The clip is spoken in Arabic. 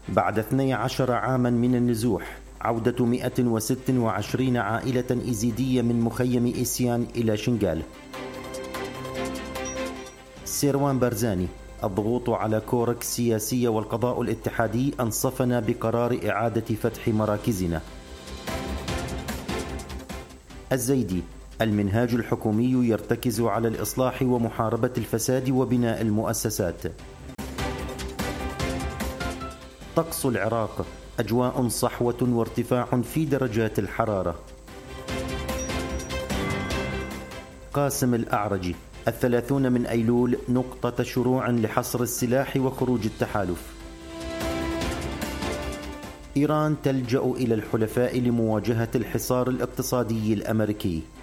بعد 12 عاما من النزوح، عودة 126 عائلة إيزيدية من مخيم إيسيان إلى شنغال. سيروان بارزاني: الضغوط على كورك السياسية والقضاء الاتحادي أنصفنا بقرار إعادة فتح مراكزنا. الزيدي: المنهاج الحكومي يرتكز على الإصلاح ومحاربة الفساد وبناء المؤسسات. طقس العراق: أجواء صحوة وارتفاع في درجات الحرارة. قاسم الأعرجي: 30 من أيلول نقطة شروع لحصر السلاح وخروج التحالف. إيران تلجأ إلى الحلفاء لمواجهة الحصار الاقتصادي الأمريكي.